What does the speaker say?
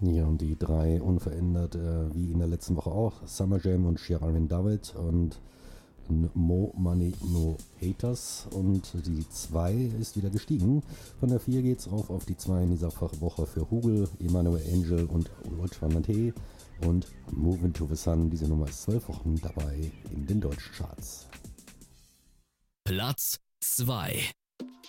Ja, und die drei unverändert, wie in der letzten Woche auch. Summer Jam und Shirin David und Mo Money No Haters. Und die 2 ist wieder gestiegen. Von der 4 geht's auf die 2 in dieser Woche für Hugel, Emmanuel Angel und Ultra Nate. Und Moving to the Sun, diese Nummer ist 12 Wochen dabei in den deutschen Charts. Platz 2.